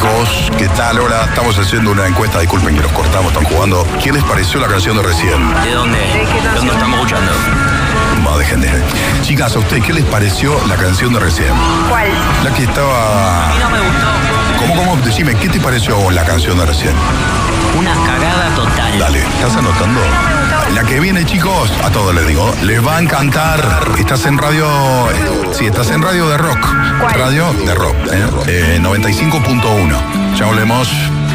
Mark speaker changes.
Speaker 1: chicos, ¿qué tal? Ahora estamos haciendo una encuesta, disculpen que los cortamos, están jugando. ¿Qué les pareció la canción de recién?
Speaker 2: ¿De dónde? ¿De dónde estamos escuchando?
Speaker 1: Va, dejen. Chicas, ¿a ustedes qué les pareció la canción de recién?
Speaker 3: ¿Cuál?
Speaker 1: La que estaba...
Speaker 2: A mí no me gustó.
Speaker 1: ¿Cómo? Decime, ¿qué te pareció la canción de recién?
Speaker 2: Una cagada total.
Speaker 1: Dale, ¿estás anotando? La que viene, chicos, a todos les digo, les va a encantar. Estás en radio... sí, estás en radio de rock.
Speaker 3: ¿Cuál?
Speaker 1: Radio de rock, 95.1. Ya volvemos.